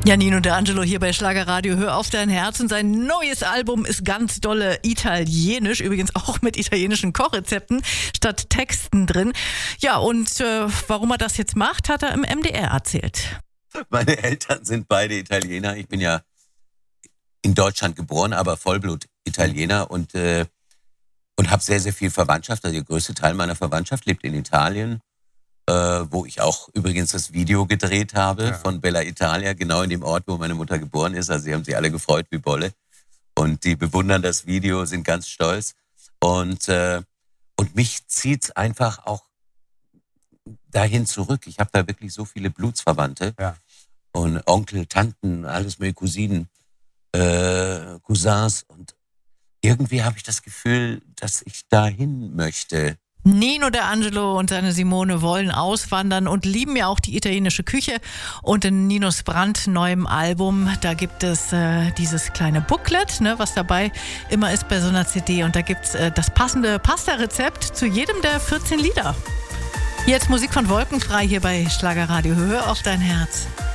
Ja, Nino D'Angelo hier bei Schlagerradio. Hör auf dein Herz. Und sein neues Album ist ganz dolle italienisch. Übrigens auch mit italienischen Kochrezepten statt Texten drin. Ja, und warum er das jetzt macht, hat er im MDR erzählt. Meine Eltern sind beide Italiener. Ich bin ja in Deutschland geboren, aber Vollblut-Italiener und habe sehr, sehr viel Verwandtschaft. Also der größte Teil meiner Verwandtschaft lebt in Italien. Wo ich auch übrigens das Video gedreht habe von Bella Italia, genau in dem Ort, wo meine Mutter geboren ist. Also sie haben sich alle gefreut wie Bolle. Und die bewundern das Video, sind ganz stolz. Und mich zieht's einfach auch dahin zurück. Ich habe da wirklich so viele Blutsverwandte. Ja. Und Onkel, Tanten, alles mit Cousinen, Cousins. Und irgendwie habe ich das Gefühl, dass ich dahin möchte. Nino D'Angelo und seine Simone wollen auswandern und lieben ja auch die italienische Küche. Und in Ninos brandneuem Album, da gibt es dieses kleine Booklet, ne, was dabei immer ist bei so einer CD. Und da gibt es das passende Pasta-Rezept zu jedem der 14 Lieder. Jetzt Musik von Wolkenfrei hier bei Schlagerradio. Hör auf dein Herz.